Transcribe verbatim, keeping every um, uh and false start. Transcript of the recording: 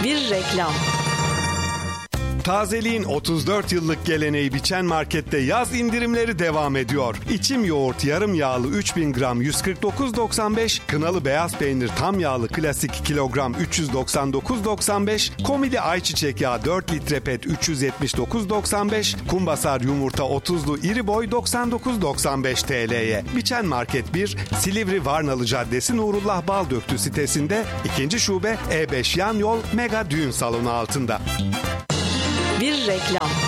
Bir reklam. Tazeliğin otuz dört yıllık geleneği Biçen Market'te yaz indirimleri devam ediyor. İçim yoğurt yarım yağlı üç bin gram yüz kırk dokuz doksan beş, kınalı beyaz peynir tam yağlı klasik kilogram üç yüz doksan dokuz doksan beş, komili ayçiçek yağı dört litre pet üç yüz yetmiş dokuz doksan beş, kumbasar yumurta otuzlu iri boy doksan dokuz doksan beş T L'ye. Biçen Market bir, Silivri Varnalı Caddesi Nurullah Baldöktü sitesinde, ikinci şube E beş yan yol Mega Düğün Salonu altında. Bir reklam.